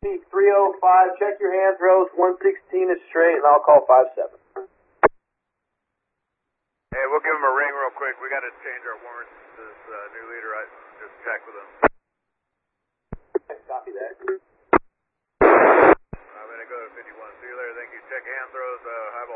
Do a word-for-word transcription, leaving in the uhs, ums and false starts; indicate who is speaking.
Speaker 1: three oh five, check your hand throws, one sixteen is straight, and I'll call five seven.
Speaker 2: Hey, we'll give him a ring real quick. We got to change our warrants. This uh, new leader, I just checked with him.
Speaker 1: Copy that.
Speaker 2: I'm going to go to fifty-one. See you later. Thank you. Check hand throws. Uh, highball